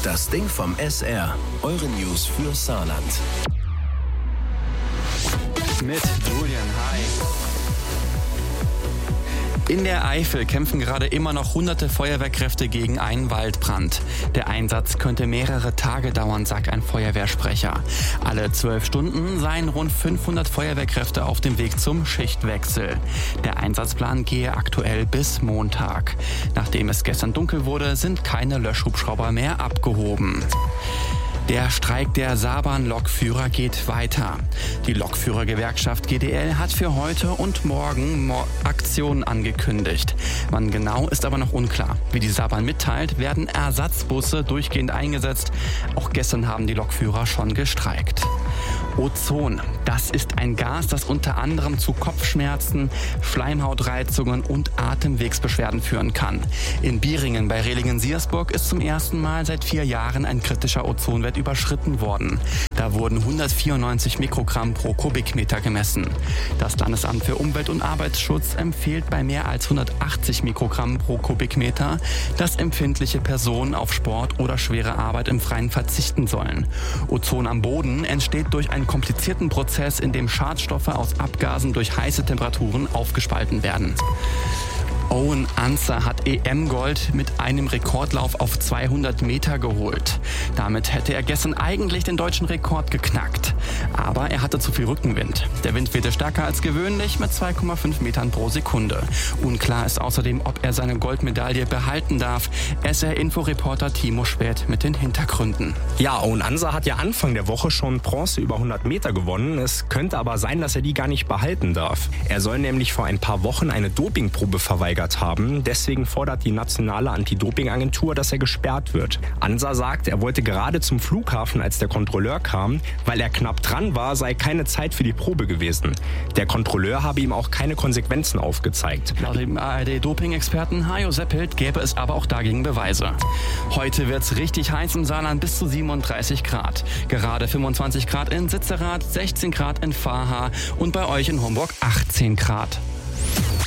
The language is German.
Das Ding vom SR. Eure News für Saarland. Mit Julian, hi. In der Eifel kämpfen gerade immer noch hunderte Feuerwehrkräfte gegen einen Waldbrand. Der Einsatz könnte mehrere Tage dauern, sagt ein Feuerwehrsprecher. Alle 12 Stunden seien rund 500 Feuerwehrkräfte auf dem Weg zum Schichtwechsel. Der Einsatzplan gehe aktuell bis Montag. Nachdem es gestern dunkel wurde, sind keine Löschhubschrauber mehr abgehoben. Der Streik der Saarbahn-Lokführer geht weiter. Die Lokführergewerkschaft GDL hat für heute und morgen Aktionen angekündigt. Wann genau, ist aber noch unklar. Wie die Saarbahn mitteilt, werden Ersatzbusse durchgehend eingesetzt. Auch gestern haben die Lokführer schon gestreikt. Ozon, das ist ein Gas, das unter anderem zu Kopfschmerzen, Schleimhautreizungen und Atemwegsbeschwerden führen kann. In Bieringen bei Rehlingen-Siersburg ist zum ersten Mal seit 4 Jahren ein kritischer Ozonwert überschritten worden. Da wurden 194 Mikrogramm pro Kubikmeter gemessen. Das Landesamt für Umwelt- und Arbeitsschutz empfiehlt bei mehr als 180 Mikrogramm pro Kubikmeter, dass empfindliche Personen auf Sport oder schwere Arbeit im Freien verzichten sollen. Ozon am Boden entsteht durch einen komplizierten Prozess, in dem Schadstoffe aus Abgasen durch heiße Temperaturen aufgespalten werden. Owen Ancer hat EM-Gold mit einem Rekordlauf auf 200 Meter geholt. Damit hätte er gestern eigentlich den deutschen Rekord geknackt. Aber er hatte zu viel Rückenwind. Der Wind wehte stärker als gewöhnlich mit 2,5 Metern pro Sekunde. Unklar ist außerdem, ob er seine Goldmedaille behalten darf. SR-Info-Reporter Timo Späth mit den Hintergründen. Ja, Owen Ancer hat ja Anfang der Woche schon Bronze über 100 Meter gewonnen. Es könnte aber sein, dass er die gar nicht behalten darf. Er soll nämlich vor ein paar Wochen eine Dopingprobe verweigert haben. Deswegen fordert die nationale Anti-Doping-Agentur, dass er gesperrt wird. Ancer sagt, er wollte gerade zum Flughafen, als der Kontrolleur kam. Weil er knapp dran war, sei keine Zeit für die Probe gewesen. Der Kontrolleur habe ihm auch keine Konsequenzen aufgezeigt. Laut dem ARD-Doping-Experten Hajo Seppelt gäbe es aber auch dagegen Beweise. Heute wird's richtig heiß im Saarland, bis zu 37 Grad. Gerade 25 Grad in Sitzerath, 16 Grad in Vaha und bei euch in Homburg 18 Grad.